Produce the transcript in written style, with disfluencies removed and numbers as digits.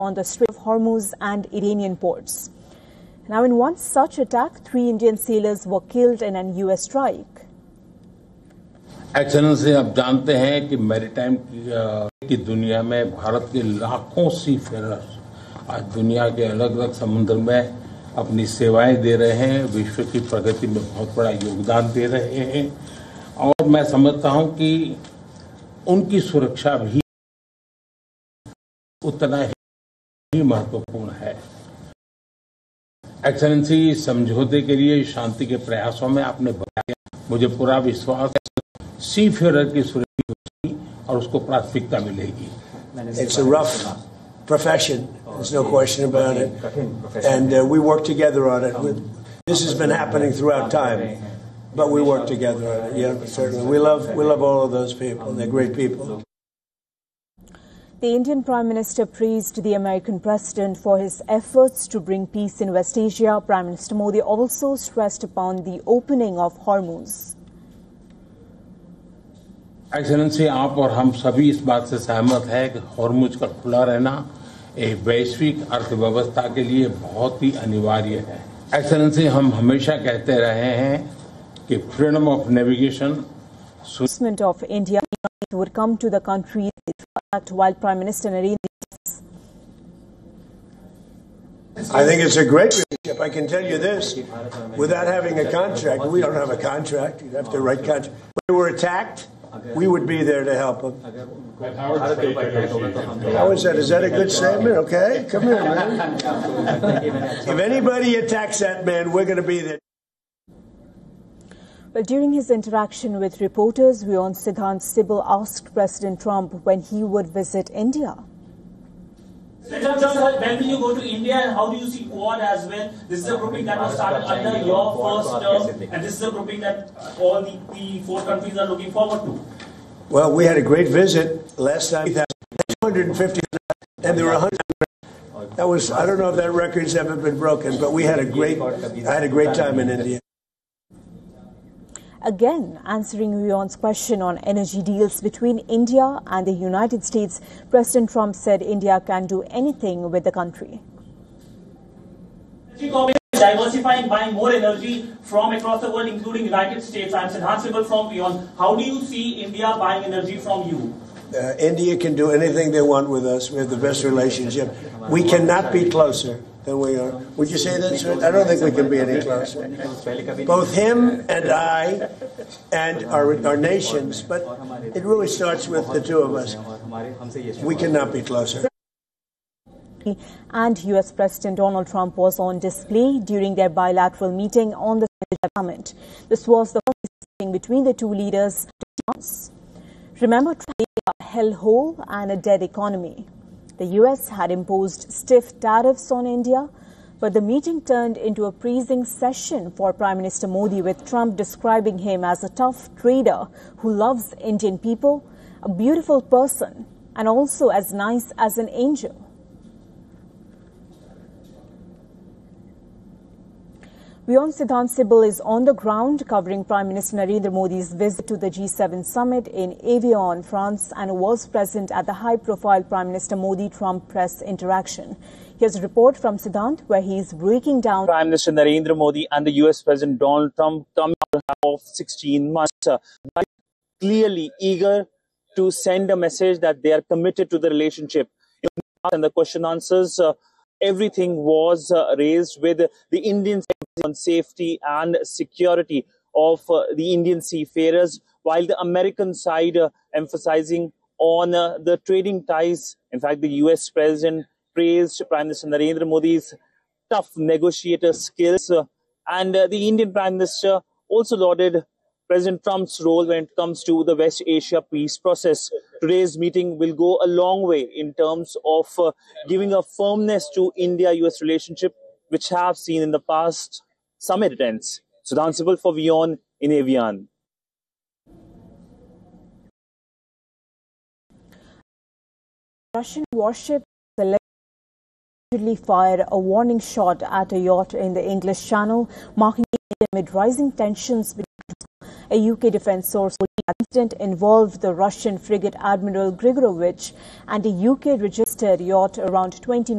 on the Strait of Hormuz and Iranian ports. Now, in one such attack, 3 Indian sailors were killed in an US strike. Excellency, आप जानते हैं कि maritime की दुनिया में भारत के लाखों सी फेरर्स आज दुनिया के अलग अलग समुद्र में अपनी सेवाएं दे रहे हैं, विश्व की प्रगति में बहुत बड़ा योगदान दे रहे हैं और मैं समझता हूं कि उनकी सुरक्षा भी उतना ही महत्वपूर्ण है। एक्सेलेंसी, समझौते के लिए शांति के प्रयासों में आपने बताया, मुझे पूरा विश्वास है सी फेरर की सुरक्षा होगी और उसको प्राथमिकता मिलेगी। It's a rough profession, there's no question about it, and we work together on it. This has been happening throughout time, but we work together on it. Yeah, certainly. We love all of those people. They're great people. The Indian Prime Minister praised the American President for his efforts to bring peace in West Asia. Prime Minister Modi also stressed upon the opening of Hormuz. Excellency, आप और हम सभी इस बात से सहमत हैं कि हॉर्मुज का खुला रहना एक वैश्विक अर्थव्यवस्था के लिए बहुत ही अनिवार्य है। एक्सेलेंसी, हम हमेशा कहते रहे हैं कि freedom of navigation of India would come to the country while Prime Minister Narendra I think it's a great relationship. I can tell you this, without having a contract, we don't have a contract, you'd have to write contract. When they were attacked, we would be there to help them. How is that? Is that a good statement? Okay, come here, man. If anybody attacks that man, we're going to be there. Well, during his interaction with reporters, Vion Siddhant Sibal asked President Trump when he would visit India. When will you go to India and how do you see Quad as well? This is a grouping that was started under your first term and this is a grouping that all the 4 countries are looking forward to. Well, we had a great visit last time. 250 and there were 100. That was, I don't know if that record's ever been broken, but I had a great time in India. Again, answering Vion's question on energy deals between India and the United States, President Trump said India can do anything with the country. Diversifying, buying more energy from across the world, including United States. I'm Siddhant Sibal from Vion. How do you see India buying energy from you? India can do anything they want with us. We have the best relationship. We cannot be closer than we are. Would you say that, sir? I don't think we can be any closer. Both him and I and our nations, but it really starts with the 2 of us. We cannot be closer. And U.S. President Donald Trump was on display during their bilateral meeting on the summit. This was the first meeting between the 2 leaders. Remember, a hellhole and a dead economy. The U.S. had imposed stiff tariffs on India, but the meeting turned into a praising session for Prime Minister Modi, with Trump describing him as a tough trader who loves Indian people, a beautiful person, and also as nice as an angel. Vion Siddhant Sibal is on the ground covering Prime Minister Narendra Modi's visit to the G7 summit in Evian, France, and was present at the high-profile Prime Minister Modi-Trump press interaction. Here's a report from Siddhant where he is breaking down. Prime Minister Narendra Modi and the US President Donald Trump coming out of 16 months, but clearly eager to send a message that they are committed to the relationship. And the question answers, everything was raised with the Indian on safety and security of the Indian seafarers, while the American side emphasizing on the trading ties. In fact, the US President praised Prime Minister Narendra Modi's tough negotiator skills, and the Indian Prime Minister also lauded President Trump's role when it comes to the West Asia peace process. Today's meeting will go a long way in terms of giving a firmness to India-US relationship, which have seen in the past summit attempts. Siddhant Sibal for Vion in Evian. Russian warship allegedly fired a warning shot at a yacht in the English Channel, marking amid rising tensions between a UK defence source. The incident involved the Russian frigate Admiral Grigorovich and a UK-registered yacht around 20